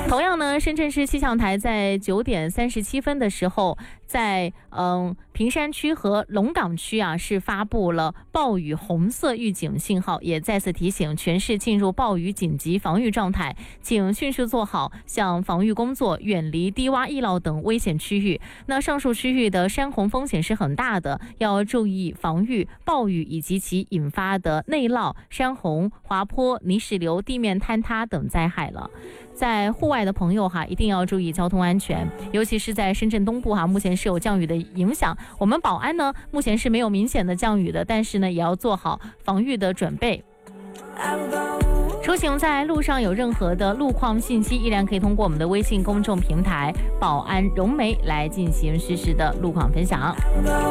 同样呢，深圳市气象台在9点37分的时候，在坪山区和龙岗区是发布了暴雨红色预警信号，也再次提醒全市进入暴雨紧急防御状态，请迅速做好向防御工作，远离低洼易涝等危险区域。那上述区域的山洪风险是很大的，要注意防御暴雨以及其引发的内涝、山洪、滑坡、泥石流、地面坍塌等灾害了。在户外的朋友一定要注意交通安全，尤其是在深圳东部目前是有降雨的影响。我们宝安呢，目前是没有明显的降雨的，但是呢，也要做好防御的准备。出行在路上有任何的路况信息，依然可以通过我们的微信公众平台宝安融媒来进行实时的路况分享。